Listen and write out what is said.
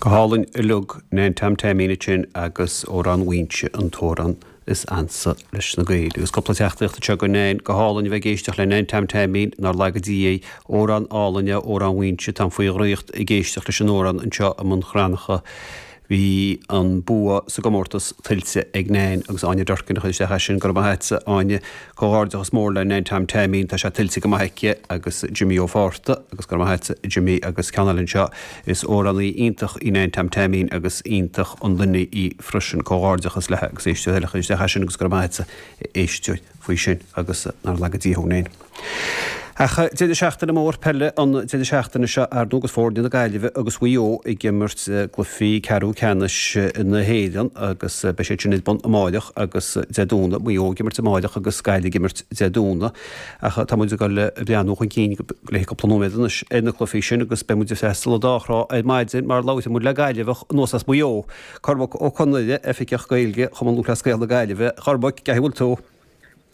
Goálainn I lug na tamtaimína sin agus ó an bhainte an tóran is ansa leis na gaile. Gus coppla teachtaíochta te go néin goálainn bheith géisteach le na tamtaimín nar legadí ó an álainne ó an bhainte tam faoi roiocht I géisteach leis an óran anseo am an chránacha hí an bua sa gomórtas tilse ag néin agus aine dorcin chuis de sin gur maithe aine choáirdeachas mór le na tamtaimín tá se tilse go maiice agus Jimmy ó Fórta agus gur maithe Jimmy agus Canalin seo is óraní ítach I na tamtaimín agus ítach an duine I frisin choáirdeachas lethe agus éiste heile chuis de sin agus gur maithe éiste faoi sin agus nar legadí hónéin. Acha déidir seachtainna mór pelle an déidir seachtainna se ar nógus fórdín na gaiileh agus bhuió I gimmert glufií cearú ceannis na héan agus be sé sin bon máideach agus déúna bhuió gimmert máideach agus gaiile gimmert déúna acha tá muidir go le bleanú chun cíine le go planóidirnas ina glufií sin agus be muidir festal dárá é maididzin mar láite mu le gaiileh nósas bhuió Carbach ó chunaide efficeach gailge chumú le scéal na gaiileh charbach gehúil tú